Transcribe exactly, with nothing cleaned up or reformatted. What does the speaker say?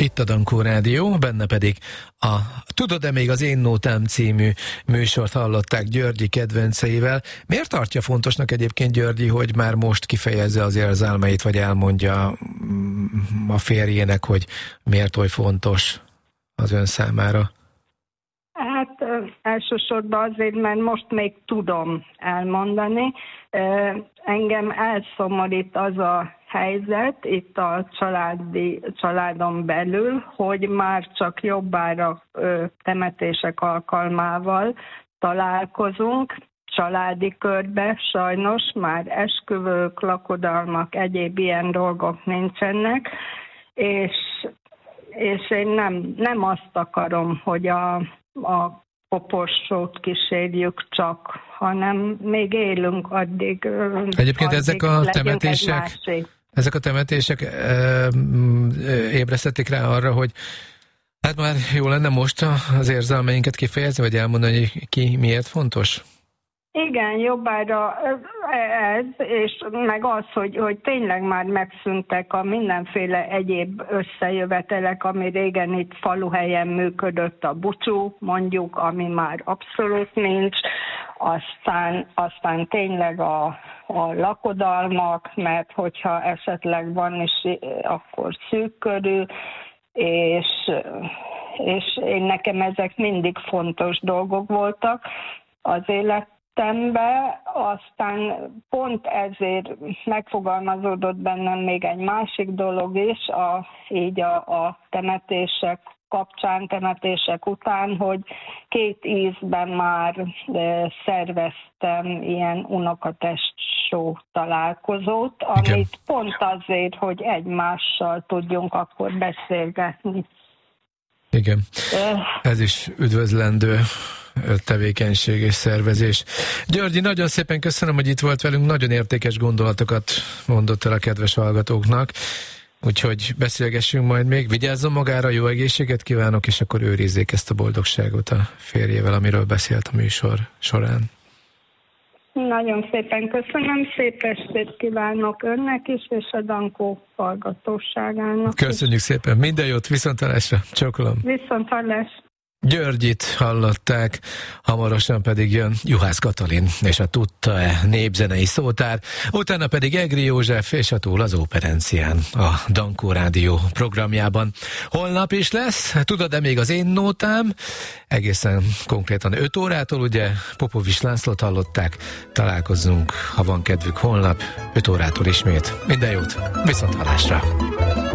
Itt a Dankó Rádió, benne pedig a Tudod-e még az Én Nótám című műsort hallották Györgyi kedvenceivel. Miért tartja fontosnak egyébként Györgyi, hogy már most kifejezze az érzelmeit, vagy elmondja a férjének, hogy miért oly fontos az ön számára? Hát elsősorban azért, mert most még tudom elmondani. Engem elszomorít az a helyzet itt a családi, családon belül, hogy már csak jobbára temetések alkalmával találkozunk, családi körbe sajnos már esküvők, lakodalmak, egyéb ilyen dolgok nincsenek, és, és én nem, nem azt akarom, hogy a, a koporsót kísérjük csak, hanem még élünk addig. Egyébként addig ezek a temetések, ezek a temetések e, ébresztették rá arra, hogy hát már jó lenne most az érzelmeinket kifejezni, vagy elmondani, hogy ki miért fontos? Igen, jobbára ez, és meg az, hogy, hogy tényleg már megszűntek a mindenféle egyéb összejövetelek, ami régen itt faluhelyen működött, a bucsú, mondjuk, ami már abszolút nincs, aztán, aztán tényleg a, a lakodalmak, mert hogyha esetleg van is, akkor szűk körül, és, és én nekem ezek mindig fontos dolgok voltak az élet Tembe, aztán pont ezért megfogalmazódott bennem még egy másik dolog is, a, így a, a temetések kapcsán, temetések után, hogy két ízben már e, szerveztem ilyen unokatestsó találkozót, amit Igen. pont azért, hogy egymással tudjunk akkor beszélgetni. Igen, ez is üdvözlendő tevékenység és szervezés. Györgyi, nagyon szépen köszönöm, hogy itt volt velünk, nagyon értékes gondolatokat mondott el a kedves hallgatóknak, úgyhogy beszélgessünk majd még, vigyázzon magára, jó egészséget kívánok, és akkor őrizzék ezt a boldogságot a férjével, amiről beszélt a műsor során. Nagyon szépen köszönöm, szép estét kívánok önnek is, és a Dankó hallgatóságának. Köszönjük is. Szépen, minden jót, viszonthallásra, csókolom. Viszonthallás. Györgyit hallották, hamarosan pedig jön Juhász Katalin és a Tudta-e népzenei szótár, utána pedig Egri József és a Túl az Óperencián a Dankó Rádió programjában. Holnap is lesz, tudod-e még az Én Nótám, egészen konkrétan öt órától, ugye Popovics Lászlót hallották, találkozzunk, ha van kedvük holnap, öt órától ismét. Minden jót, viszonthallásra!